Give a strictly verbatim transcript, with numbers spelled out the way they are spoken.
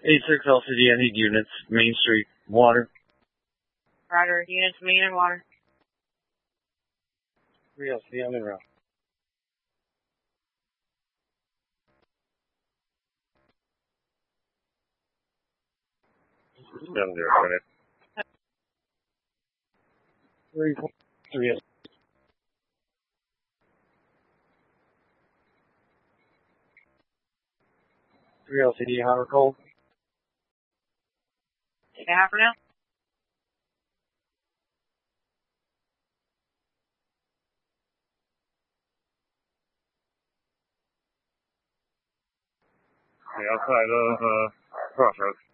eight six L C D, I need units, Main Street, water. Roger, units, main and water. three L C D, I'm in route. Seven zero, go ahead. Three, four, three L C D. Three L C D, hot or cold? Take a half for now. Okay, outside of, uh, Crossroads.